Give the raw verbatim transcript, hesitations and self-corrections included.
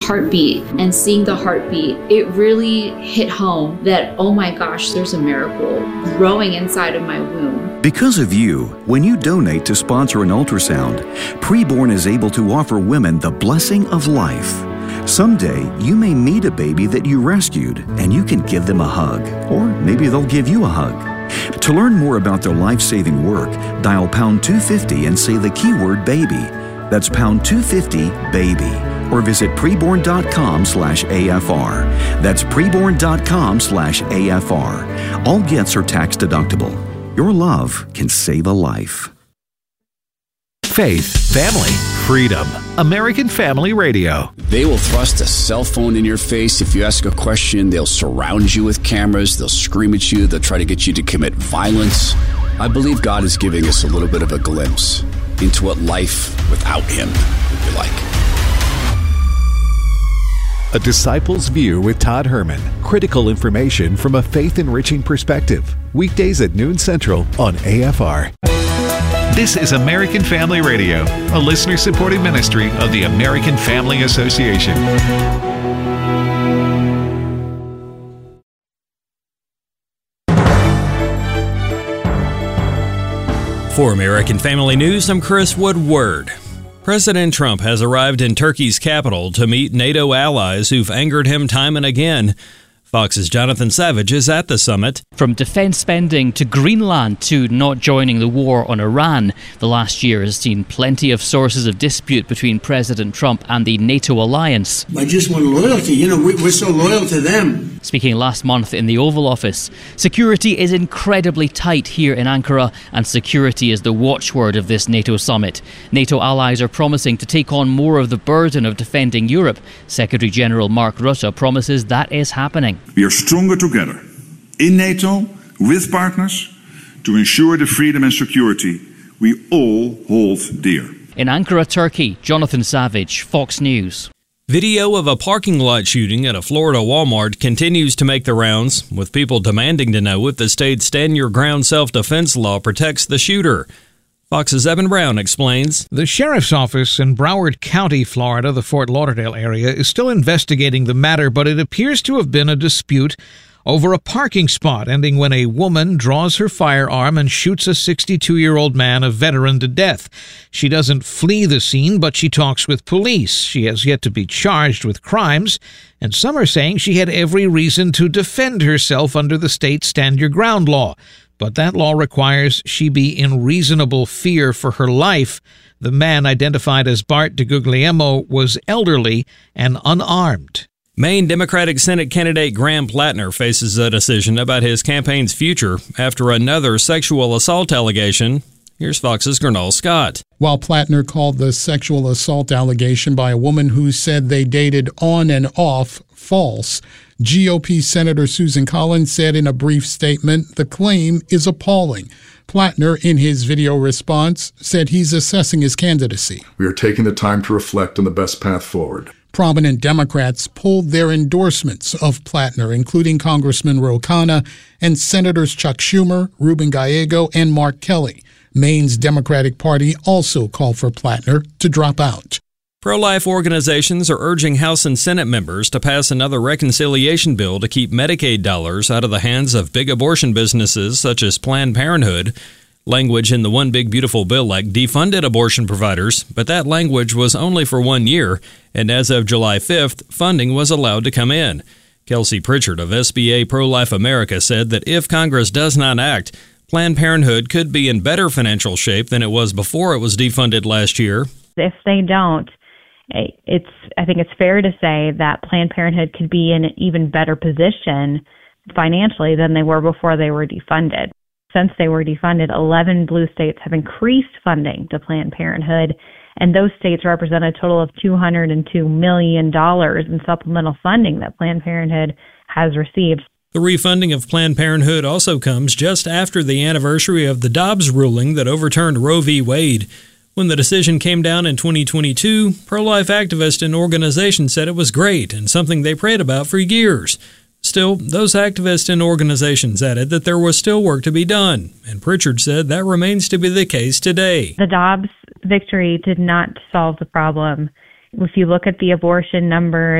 heartbeat and seeing the heartbeat, it really hit home that, oh my gosh, there's a miracle growing inside of my womb. Because of you, when you donate to sponsor an ultrasound, Preborn is able to offer women the blessing of life. Someday, you may meet a baby that you rescued, and you can give them a hug, or maybe they'll give you a hug. To learn more about their life-saving work, dial pound two fifty and say the keyword baby. That's pound two fifty baby. Or visit preborn.com slash AFR. That's preborn.com slash AFR. All gifts are tax deductible. Your love can save a life. Faith, family, freedom. American Family Radio. They will thrust a cell phone in your face. If you ask a question, they'll surround you with cameras. They'll scream at you. They'll try to get you to commit violence. I believe God is giving us a little bit of a glimpse into what life without Him would be like. A Disciple's View with Todd Herman. Critical information from a faith-enriching perspective. Weekdays at noon Central on A F R. This is American Family Radio, a listener-supported ministry of the American Family Association. For American Family News, I'm Chris Woodward. President Trump has arrived in Turkey's capital to meet NATO allies who've angered him time and again. Fox's Jonathan Savage is at the summit. From defense spending to Greenland to not joining the war on Iran, the last year has seen plenty of sources of dispute between President Trump and the NATO alliance. I just want loyalty. You know, we're so loyal to them. Speaking last month in the Oval Office, security is incredibly tight here in Ankara, and security is the watchword of this NATO summit. NATO allies are promising to take on more of the burden of defending Europe. Secretary General Mark Rutte promises that is happening. We are stronger together in NATO with partners to ensure the freedom and security we all hold dear. In Ankara, Turkey, Jonathan Savage, Fox News. Video of a parking lot shooting at a Florida Walmart continues to make the rounds, with people demanding to know if the state's Stand Your Ground self-defense law protects the shooter. Fox's Evan Brown explains. The sheriff's office in Broward County, Florida, the Fort Lauderdale area, is still investigating the matter, but it appears to have been a dispute over a parking spot, ending when a woman draws her firearm and shoots a sixty-two-year-old man, a veteran, to death. She doesn't flee the scene, but she talks with police. She has yet to be charged with crimes, and some are saying she had every reason to defend herself under the state Stand Your Ground law. But that law requires she be in reasonable fear for her life. The man, identified as Bart DeGuglielmo, was elderly and unarmed. Maine Democratic Senate candidate Graham Plattner faces a decision about his campaign's future after another sexual assault allegation. Here's Fox's Gernal Scott. While Plattner called the sexual assault allegation by a woman who said they dated on and off false, G O P Senator Susan Collins said in a brief statement, the claim is appalling. Plattner, in his video response, said he's assessing his candidacy. We are taking the time to reflect on the best path forward. Prominent Democrats pulled their endorsements of Plattner, including Congressman Ro Khanna and Senators Chuck Schumer, Ruben Gallego, and Mark Kelly. Maine's Democratic Party also called for Plattner to drop out. Pro-life organizations are urging House and Senate members to pass another reconciliation bill to keep Medicaid dollars out of the hands of big abortion businesses such as Planned Parenthood. Language in the One Big Beautiful Bill Act defunded abortion providers, but that language was only for one year, and as of July fifth, funding was allowed to come in. Kelsey Pritchard of S B A Pro-Life America said that if Congress does not act, Planned Parenthood could be in better financial shape than it was before it was defunded last year. If they don't, it's I think it's fair to say that Planned Parenthood could be in an even better position financially than they were before they were defunded. Since they were defunded, eleven blue states have increased funding to Planned Parenthood, and those states represent a total of two hundred two million dollars in supplemental funding that Planned Parenthood has received. The refunding of Planned Parenthood also comes just after the anniversary of the Dobbs ruling that overturned Roe v. Wade. When the decision came down in twenty twenty-two, pro-life activists and organizations said it was great and something they prayed about for years. Still, those activists and organizations added that there was still work to be done, and Pritchard said that remains to be the case today. The Dobbs victory did not solve the problem. If you look at the abortion numbers,